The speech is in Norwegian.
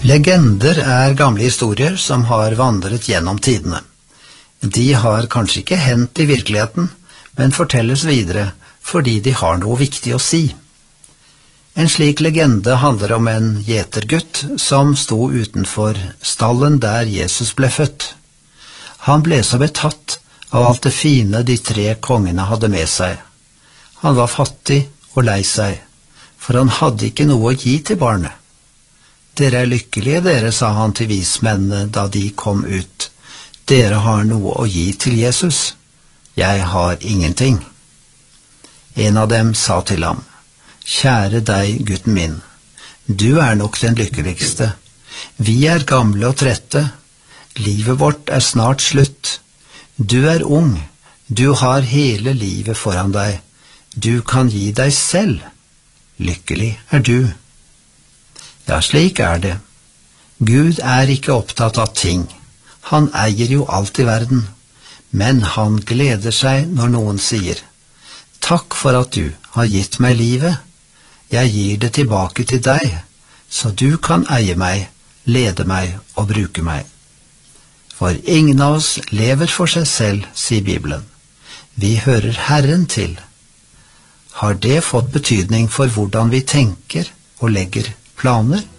Legender gamle historier som har vandret gjennom tidene. De har kanskje ikke hendt i virkeligheten, men fortelles videre fordi de har noe viktig å si. En slik legende handler om en gjetergutt som sto utenfor stallen der Jesus ble født. Han ble så betatt av alt det fine de 3 kongene hadde med seg. Han var fattig og lei seg, for han hadde ikke noe å gi til barnet. Dere lykkelige, dere, sa han til vismennene da de kom ut. Dere har noe å gi til Jesus. Jeg har ingenting. En av dem sa til ham, kjære deg, gutten min, du nok den lykkeligste. Vi gamle og trette. Livet vårt snart slutt. Du ung. Du har hele livet foran deg. Du kan gi deg selv. Lykkelig du. Ja, slik det. Gud ikke opptatt av ting. Han eier jo alt i verden. Men han gleder seg når noen sier, takk for at du har gitt meg livet. Jeg gir det tilbake til deg, så du kan eie meg, lede meg og bruke meg. For ingen av oss lever for seg selv, sier Bibelen. Vi hører Herren til. Har det fått betydning for hvordan vi tenker og legger planer?